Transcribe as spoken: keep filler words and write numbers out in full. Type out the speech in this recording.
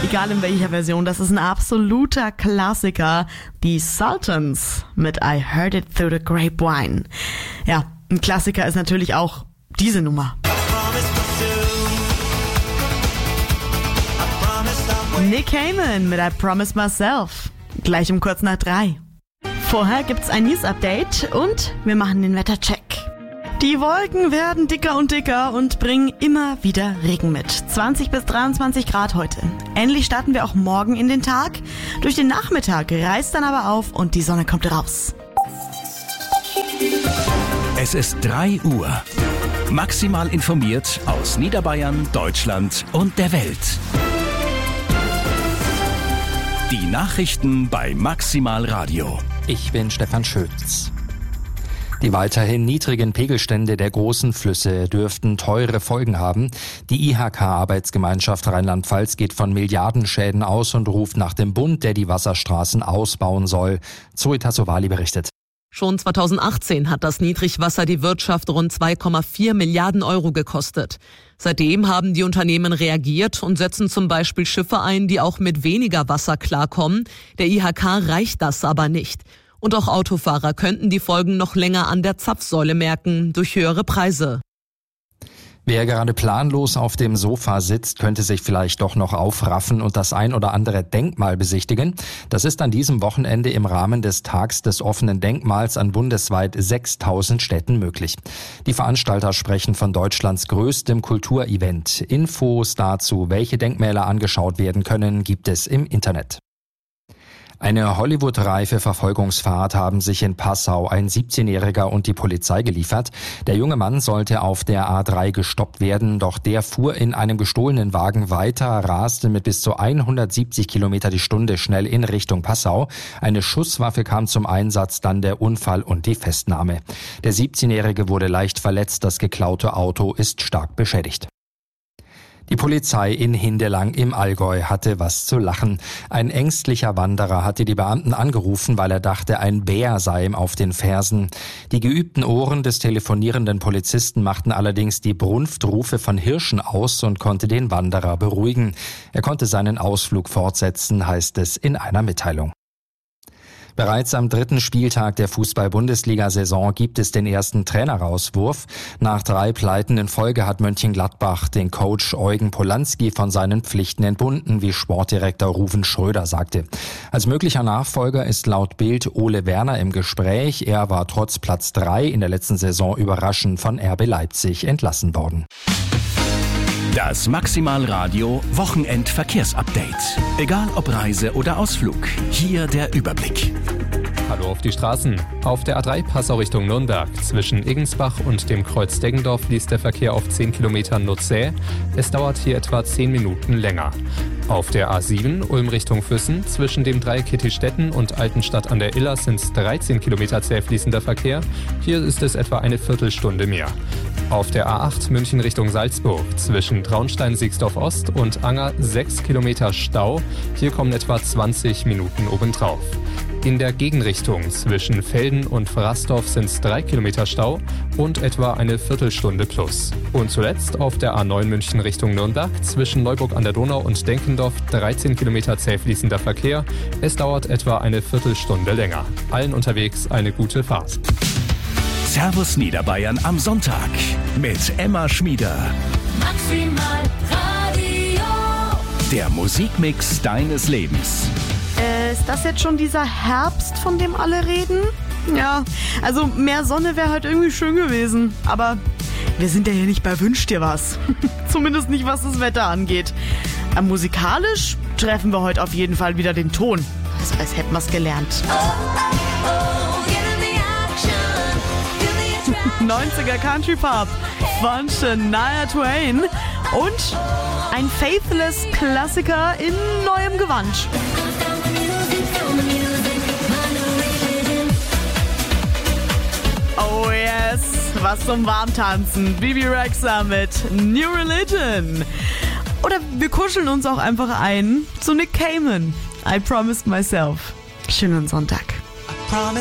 Egal in welcher Version, das ist ein absoluter Klassiker. Die Sultans mit I Heard It Through the Grapevine. Ja, ein Klassiker ist natürlich auch diese Nummer. Nick Cayman mit I Promised Myself. Gleich um kurz nach drei. Vorher gibt's ein News-Update und wir machen den Wettercheck. Die Wolken werden dicker und dicker und bringen immer wieder Regen mit. zwanzig bis dreiundzwanzig Grad heute. Endlich starten wir auch morgen in den Tag. Durch den Nachmittag reißt dann aber auf und die Sonne kommt raus. Es ist drei Uhr. Maximal informiert aus Niederbayern, Deutschland und der Welt. Die Nachrichten bei Maximal Radio. Ich bin Stefan Schütz. Die weiterhin niedrigen Pegelstände der großen Flüsse dürften teure Folgen haben. Die I H K-Arbeitsgemeinschaft Rheinland-Pfalz geht von Milliardenschäden aus und ruft nach dem Bund, der die Wasserstraßen ausbauen soll. Zoe Tassovali berichtet. Schon zweitausendachtzehn hat das Niedrigwasser die Wirtschaft rund zwei Komma vier Milliarden Euro gekostet. Seitdem haben die Unternehmen reagiert und setzen zum Beispiel Schiffe ein, die auch mit weniger Wasser klarkommen. Der I H K reicht das aber nicht. Und auch Autofahrer könnten die Folgen noch länger an der Zapfsäule merken, durch höhere Preise. Wer gerade planlos auf dem Sofa sitzt, könnte sich vielleicht doch noch aufraffen und das ein oder andere Denkmal besichtigen. Das ist an diesem Wochenende im Rahmen des Tags des offenen Denkmals an bundesweit sechstausend Städten möglich. Die Veranstalter sprechen von Deutschlands größtem Kulturevent. Infos dazu, welche Denkmäler angeschaut werden können, gibt es im Internet. Eine Hollywood-reife Verfolgungsfahrt haben sich in Passau ein siebzehnjähriger und die Polizei geliefert. Der junge Mann sollte auf der A drei gestoppt werden, doch der fuhr in einem gestohlenen Wagen weiter, raste mit bis zu hundertsiebzig Kilometer die Stunde schnell in Richtung Passau. Eine Schusswaffe kam zum Einsatz, dann der Unfall und die Festnahme. Der siebzehnjährige wurde leicht verletzt, das geklaute Auto ist stark beschädigt. Die Polizei in Hindelang im Allgäu hatte was zu lachen. Ein ängstlicher Wanderer hatte die Beamten angerufen, weil er dachte, ein Bär sei ihm auf den Fersen. Die geübten Ohren des telefonierenden Polizisten machten allerdings die Brunftrufe von Hirschen aus und konnte den Wanderer beruhigen. Er konnte seinen Ausflug fortsetzen, heißt es in einer Mitteilung. Bereits am dritten Spieltag der Fußball-Bundesliga-Saison gibt es den ersten Trainerauswurf. Nach drei Pleiten in Folge hat Mönchengladbach den Coach Eugen Polanski von seinen Pflichten entbunden, wie Sportdirektor Ruven Schröder sagte. Als möglicher Nachfolger ist laut Bild Ole Werner im Gespräch. Er war trotz Platz drei in der letzten Saison überraschend von R B Leipzig entlassen worden. Das Maximal Radio Wochenend-Verkehrsupdate. Egal ob Reise oder Ausflug, hier der Überblick. Hallo auf die Straßen. Auf der A drei Passau Richtung Nürnberg. Zwischen Iggensbach und dem Kreuz Deggendorf fließt der Verkehr auf zehn Kilometern nur zäh. Es dauert hier etwa zehn Minuten länger. Auf der A sieben Ulm Richtung Füssen. Zwischen dem Dreieck Kittistetten und Altenstadt an der Iller sind es dreizehn Kilometer zäh fließender Verkehr. Hier ist es etwa eine Viertelstunde mehr. Auf der A acht München Richtung Salzburg. Zwischen Traunstein-Siegsdorf Ost und Anger sechs Kilometer Stau. Hier kommen etwa zwanzig Minuten obendrauf. In der Gegenrichtung zwischen Velden und Frasdorf sind es drei Kilometer Stau und etwa eine Viertelstunde plus. Und zuletzt auf der A neun München Richtung Nürnberg zwischen Neuburg an der Donau und Denkendorf dreizehn Kilometer zäh fließender Verkehr. Es dauert etwa eine Viertelstunde länger. Allen unterwegs eine gute Fahrt. Servus Niederbayern am Sonntag mit Emma Schmieder. Maximal Radio. Der Musikmix deines Lebens. Äh, ist das jetzt schon dieser Herbst, von dem alle reden? Ja, also mehr Sonne wäre halt irgendwie schön gewesen. Aber wir sind ja hier nicht bei Wünsch dir was. Zumindest nicht, was das Wetter angeht. Äh, musikalisch treffen wir heute auf jeden Fall wieder den Ton. Also als hätten wir es gelernt. Oh, oh, oh, get in the action. Give me a try. neunziger Country Pop von Shania Twain und ein Faithless Klassiker in neuem Gewand. Oh yes, was zum Warmtanzen. Bibi Rexha mit New Religion. Oder wir kuscheln uns auch einfach ein zu Nick Cayman. I Promised Myself. Schönen Sonntag. I promised